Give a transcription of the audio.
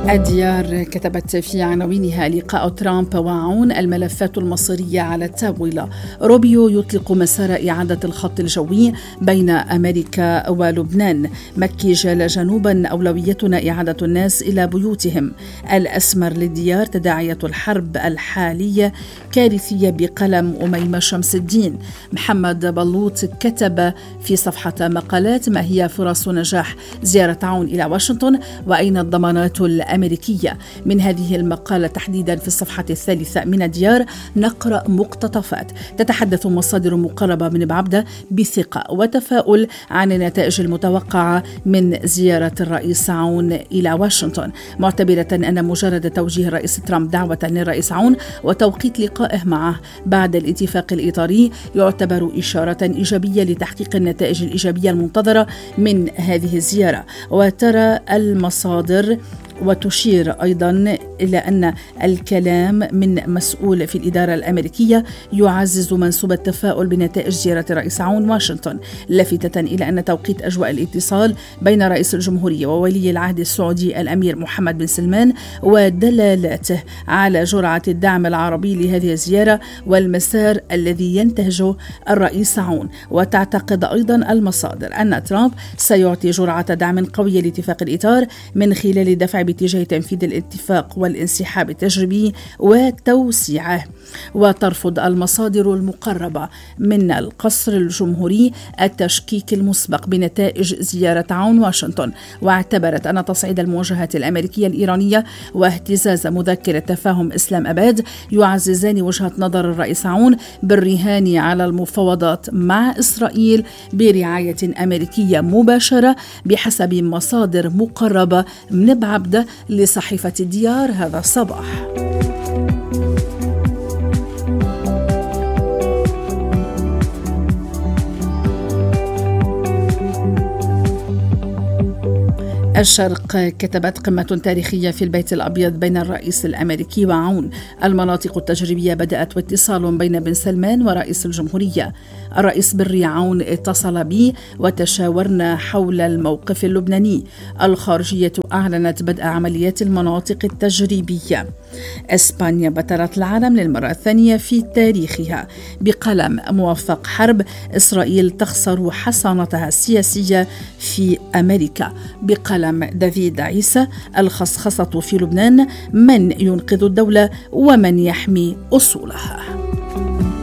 الديار كتبت في عناوينها: لقاء ترامب وعون، الملفات المصيرية على التاولة. روبيو يطلق مسار إعادة الخط الجوي بين أمريكا ولبنان. مكي جال جنوبا، أولويتنا إعادة الناس إلى بيوتهم. الأسمر للديار: تداعية الحرب الحالية كارثية، بقلم أميمة شمس الدين. محمد بلوط كتب في صفحة مقالات: ما هي فرص نجاح زيارة عون إلى واشنطن، وأين الضمانات الأمريكية؟ من هذه المقالة تحديدا في الصفحة الثالثة من الديار نقرأ مقتطفات تتحدث مصادر مقربة من بعبدة بثقة وتفاؤل عن النتائج المتوقعة من زيارة الرئيس عون إلى واشنطن، معتبرة أن مجرد توجيه الرئيس ترامب دعوة للرئيس عون وتوقيت لقائه معه بعد الاتفاق الإطاري يعتبر إشارة إيجابية لتحقيق النتائج الإيجابية المنتظرة من هذه الزيارة. وترى المصادر وتشير أيضا إلى أن الكلام من مسؤول في الإدارة الأمريكية يعزز منسوب التفاؤل بنتائج زيارة الرئيس عون واشنطن، لافتة إلى أن توقيت أجواء الاتصال بين رئيس الجمهورية وولي العهد السعودي الأمير محمد بن سلمان ودلالاته على جرعة الدعم العربي لهذه الزيارة والمسار الذي ينتهجه الرئيس عون. وتعتقد أيضا المصادر أن ترامب سيعطي جرعة دعم قوية لاتفاق الإطار من خلال دفع باتجاه تنفيذ الاتفاق والانسحاب التجريبي وتوسيعه. وترفض المصادر المقربة من القصر الجمهوري التشكيك المسبق بنتائج زيارة عون واشنطن، واعتبرت أن تصعيد المواجهات الأمريكية الإيرانية واهتزاز مذكرة تفاهم إسلام أباد يعززان وجهة نظر الرئيس عون بالرهان على المفاوضات مع إسرائيل برعاية أمريكية مباشرة، بحسب مصادر مقربة من بعبدة لصحيفة الديار هذا الصباح. الشرق كتبت: قمة تاريخية في البيت الأبيض بين الرئيس الأمريكي وعون. المناطق التجريبية بدأت واتصال بين بن سلمان ورئيس الجمهورية. الرئيس بري عون اتصل بي وتشاورنا حول الموقف اللبناني. الخارجية أعلنت بدء عمليات المناطق التجريبية. إسبانيا بترت العالم للمرة الثانية في تاريخها. بقلم موفق حرب: إسرائيل تخسر حصانتها السياسية في أمريكا. بقلم دافيد عيسى: الخصخصة في لبنان، من ينقذ الدولة ومن يحمي أصولها.